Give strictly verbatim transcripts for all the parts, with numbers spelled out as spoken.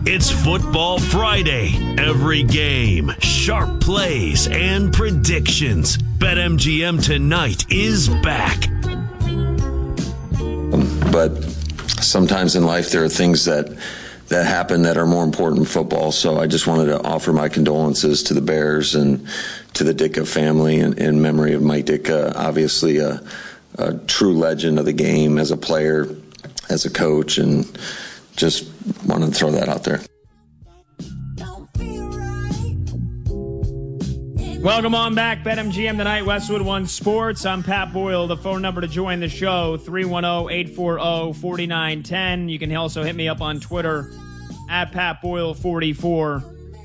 It's Football Friday. Every game, sharp plays, and predictions. BetMGM Tonight is back. But sometimes in life there are things that that happen that are more important than football. So I just wanted to offer my condolences to the Bears and to the Ditka family in, in memory of Mike Ditka, obviously a, a true legend of the game as a player, as a coach, and just wanted to throw that out there. Welcome on back, BetMGM Tonight, Westwood One Sports. I'm Pat Boyle. The phone number to join the show, three one zero, eight four zero, four nine one zero. You can also hit me up on Twitter, at Pat Boyle forty-four.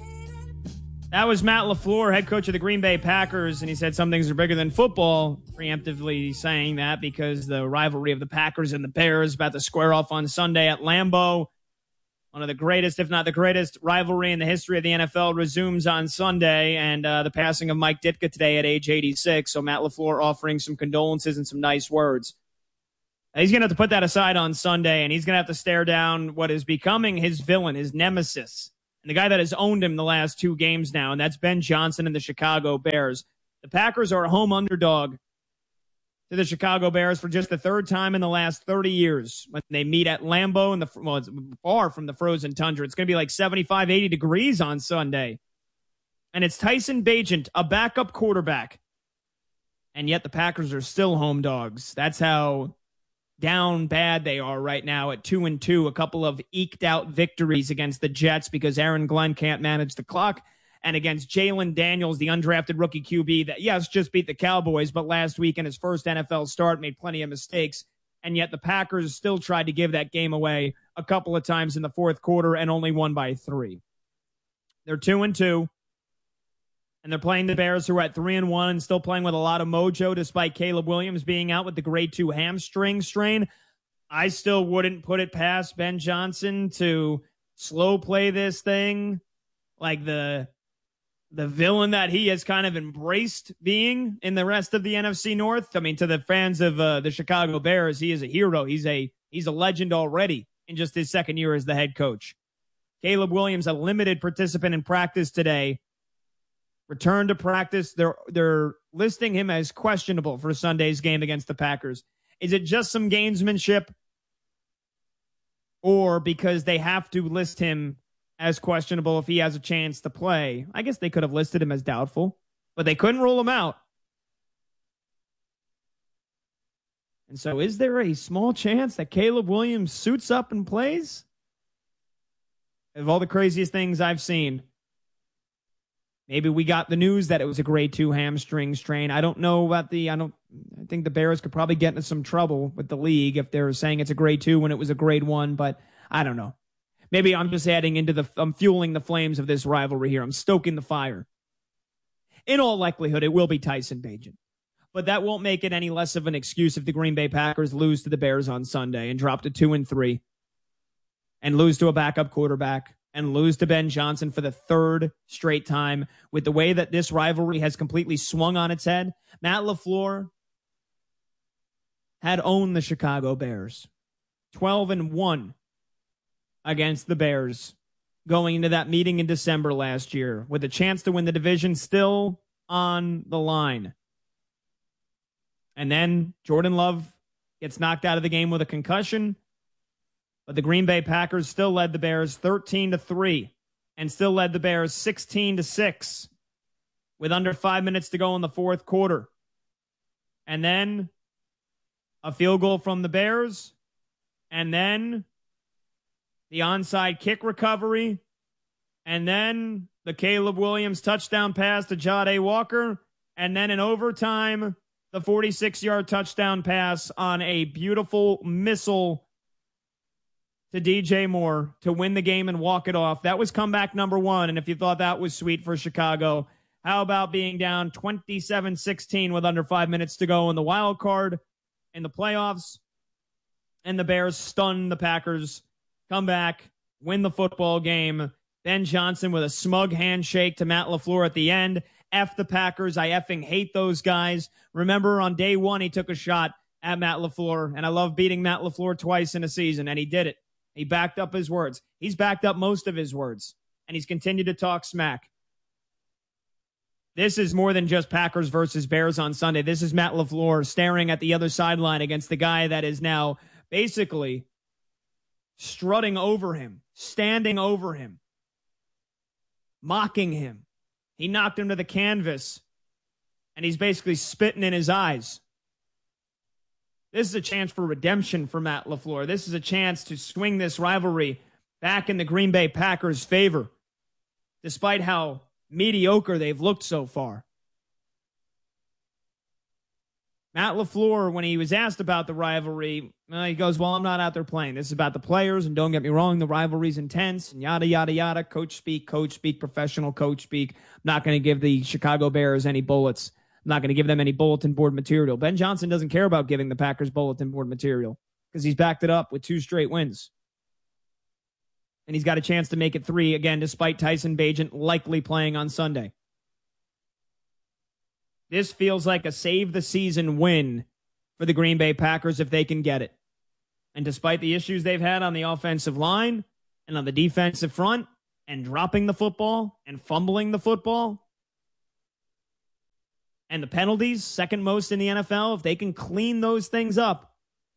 That was Matt LaFleur, head coach of the Green Bay Packers, and he said some things are bigger than football, preemptively saying that because the rivalry of the Packers and the Bears about to square off on Sunday at Lambeau. One of the greatest, if not the greatest, rivalry in the history of the N F L resumes on Sunday, and uh, the passing of Mike Ditka today at age eighty-six. So Matt LaFleur offering some condolences and some nice words. He's going to have to put that aside on Sunday, and he's going to have to stare down what is becoming his villain, his nemesis, and the guy that has owned him the last two games now, and that's Ben Johnson and the Chicago Bears. The Packers are a home underdog to the Chicago Bears for just the third time in the last thirty years when they meet at Lambeau in the, well, it's far from the frozen tundra. It's going to be like seventy-five, eighty degrees on Sunday. And it's Tyson Bagent, a backup quarterback. And yet the Packers are still home dogs. That's how down bad they are right now at two and two. A couple of eked out victories against the Jets because Aaron Glenn can't manage the clock, and against Jalen Daniels, the undrafted rookie Q B that, yes, just beat the Cowboys, but last week in his first N F L start made plenty of mistakes. And yet the Packers still tried to give that game away a couple of times in the fourth quarter and only won by three. They're two and two. And they're playing the Bears, who are at three and one and still playing with a lot of mojo despite Caleb Williams being out with the grade two hamstring strain. I still wouldn't put it past Ben Johnson to slow play this thing like the the villain that he has kind of embraced being in the rest of the N F C North. I mean, to the fans of uh, the Chicago Bears, he is a hero. He's a he's a legend already in just his second year as the head coach. Caleb Williams, a limited participant in practice today, returned to practice. They're they're listing him as questionable for Sunday's game against the Packers. Is it just some gamesmanship, or because they have to list him as questionable if he has a chance to play? I guess they could have listed him as doubtful, but they couldn't rule him out. And so is there a small chance that Caleb Williams suits up and plays? Of all the craziest things I've seen, maybe we got the news that it was a grade two hamstring strain. I don't know about the, I don't, I think the Bears could probably get into some trouble with the league if they're saying it's a grade two when it was a grade one, but I don't know. Maybe I'm just adding into the, I'm fueling the flames of this rivalry here. I'm stoking the fire. In all likelihood, it will be Tyson Bagent. But that won't make it any less of an excuse if the Green Bay Packers lose to the Bears on Sunday and drop to two and three and lose to a backup quarterback and lose to Ben Johnson for the third straight time. With the way that this rivalry has completely swung on its head, Matt LaFleur had owned the Chicago Bears. twelve and one against the Bears going into that meeting in December last year with a chance to win the division still on the line. And then Jordan Love gets knocked out of the game with a concussion, but the Green Bay Packers still led the Bears thirteen to three and still led the Bears sixteen to six with under five minutes to go in the fourth quarter. And then a field goal from the Bears, and then the onside kick recovery, and then the Caleb Williams touchdown pass to Jahdae Walker, and then in overtime, the forty-six-yard touchdown pass on a beautiful missile to D J Moore to win the game and walk it off. That was comeback number one, and if you thought that was sweet for Chicago, how about being down twenty-seven sixteen with under five minutes to go in the wild card in the playoffs, and the Bears stun the Packers, come back, win the football game. Ben Johnson with a smug handshake to Matt LaFleur at the end. F the Packers. I effing hate those guys. Remember, on day one, he took a shot at Matt LaFleur, and I love beating Matt LaFleur twice in a season, and he did it. He backed up his words. He's backed up most of his words, and he's continued to talk smack. This is more than just Packers versus Bears on Sunday. This is Matt LaFleur staring at the other sideline against the guy that is now basically strutting over him, standing over him, mocking him. He knocked him to the canvas, and he's basically spitting in his eyes. This is a chance for redemption for Matt LaFleur. This is a chance to swing this rivalry back in the Green Bay Packers' favor, despite how mediocre they've looked so far. Matt LaFleur, when he was asked about the rivalry, uh, he goes, well, I'm not out there playing. This is about the players, and don't get me wrong, the rivalry's intense, and yada, yada, yada. Coach speak, coach speak, professional coach speak. I'm not going to give the Chicago Bears any bullets. I'm not going to give them any bulletin board material. Ben Johnson doesn't care about giving the Packers bulletin board material because he's backed it up with two straight wins. And he's got a chance to make it three again, despite Tyson Bagent likely playing on Sunday. This feels like a save-the-season win for the Green Bay Packers if they can get it. And despite the issues they've had on the offensive line and on the defensive front and dropping the football and fumbling the football and the penalties, second most in the N F L, if they can clean those things up,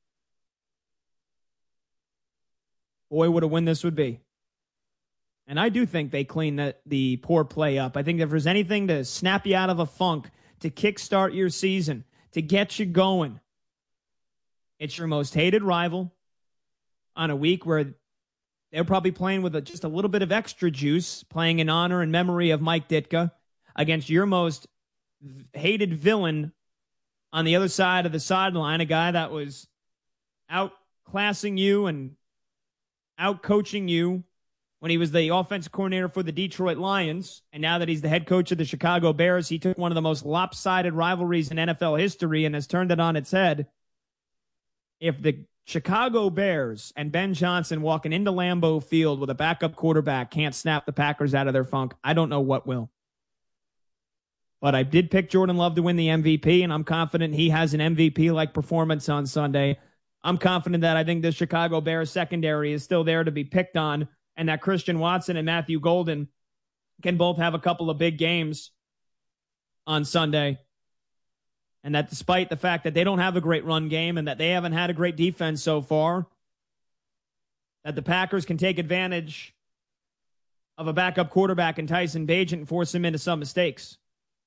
boy, what a win this would be. And I do think they clean the, the poor play up. I think if there's anything to snap you out of a funk, to kickstart your season, to get you going, it's your most hated rival on a week where they're probably playing with a, just a little bit of extra juice, playing in honor and memory of Mike Ditka against your most hated villain on the other side of the sideline, a guy that was outclassing you and out-coaching you when he was the offensive coordinator for the Detroit Lions, and now that he's the head coach of the Chicago Bears, he took one of the most lopsided rivalries in N F L history and has turned it on its head. If the Chicago Bears and Ben Johnson walking into Lambeau Field with a backup quarterback can't snap the Packers out of their funk, I don't know what will. But I did pick Jordan Love to win the M V P, and I'm confident he has an M V P-like performance on Sunday. I'm confident that I think the Chicago Bears secondary is still there to be picked on, and that Christian Watson and Matthew Golden can both have a couple of big games on Sunday. And that despite the fact that they don't have a great run game and that they haven't had a great defense so far, that the Packers can take advantage of a backup quarterback in Tyson Bagent and force him into some mistakes.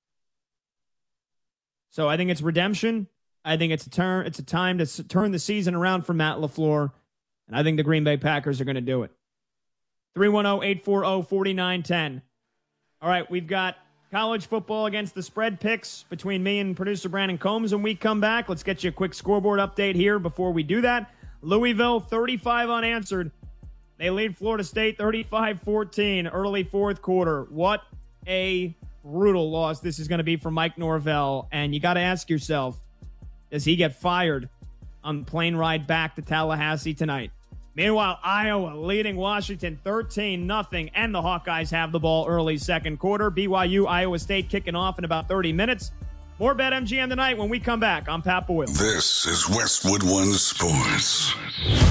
So I think it's redemption. I think it's a turn. It's a time to turn the season around for Matt LaFleur, and I think the Green Bay Packers are going to do it. three one zero, eight four zero, four nine one zero. All right, we've got college football against the spread picks between me and producer Brandon Combs when we come back. Let's get you a quick scoreboard update here before we do that. Louisville, thirty-five unanswered. They lead Florida State thirty-five fourteen, early fourth quarter. What a brutal loss this is going to be for Mike Norvell. And you got to ask yourself, does he get fired on the plane ride back to Tallahassee tonight? Meanwhile, Iowa leading Washington thirteen nothing, and the Hawkeyes have the ball early second quarter. B Y U, Iowa State kicking off in about thirty minutes. More BetMGM tonight when we come back. I'm Pat Boyle. This is Westwood One Sports.